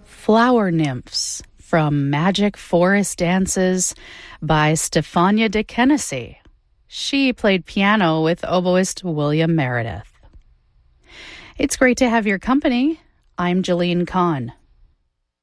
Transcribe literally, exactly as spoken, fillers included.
Flower Nymphs from Magic Forest Dances by Stefania de Kenesey. She played piano with oboist William Meredith. It's great to have your company. I'm Jalene Kahn.